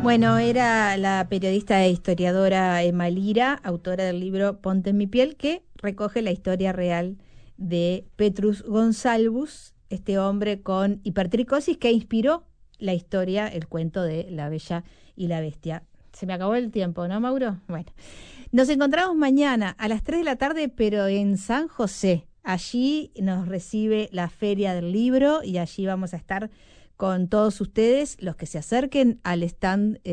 Bueno, era la periodista e historiadora Emma Lira, autora del libro Ponte en mi piel, que recoge la historia real de Petrus Gonsalvus, este hombre con hipertricosis que inspiró la historia, el cuento de La Bella y la Bestia. Se me acabó el tiempo, ¿no, Mauro? Bueno, nos encontramos mañana a las 3 de la tarde, pero en San José. Allí nos recibe la Feria del Libro y allí vamos a estar con todos ustedes, los que se acerquen al stand